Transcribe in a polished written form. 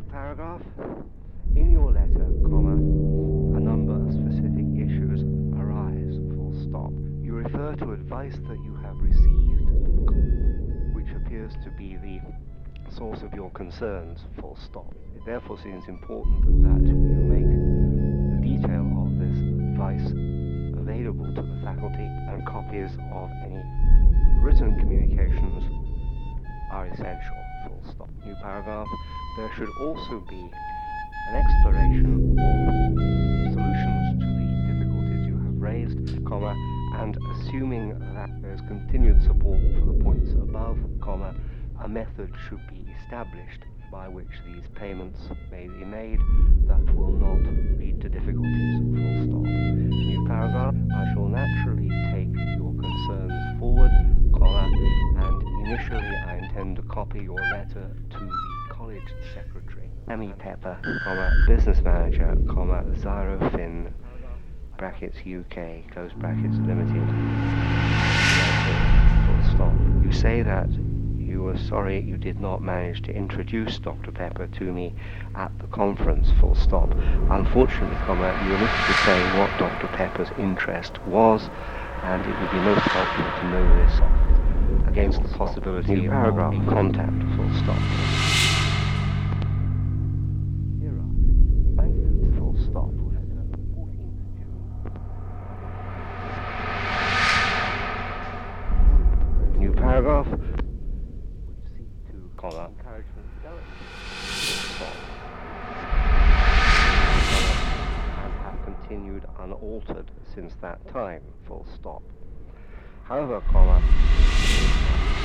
New paragraph. In your letter, comma, a number of specific issues arise, full stop. You refer to advice that you have received, which appears to be the source of your concerns, full stop. It therefore seems important that you make the detail of this advice available to the faculty, and copies of any written communications are essential, full stop. New paragraph. There should also be an exploration of solutions to the difficulties you have raised, comma, and assuming that there is continued support for the points above, comma, a method should be established by which these payments may be made that will not lead to difficulties, full stop. New paragraph. I shall naturally take your concerns forward, comma, and initially I intend to copy your letter to the college secretary, Emmy Pepper, comma, business manager, comma, Zyrofin, brackets UK, close brackets, limited, full stop. You say that you were sorry you did not manage to introduce Dr. Pepper to me at the conference, full stop. Unfortunately, comma, you omitted to say what Dr. Pepper's interest was, and it would be most helpful to know this against the possibility of a contact, full stop. Thank you, full stop. 14th June. New paragraph. Encouragement development, and have continued unaltered since that time, full stop. However, comma,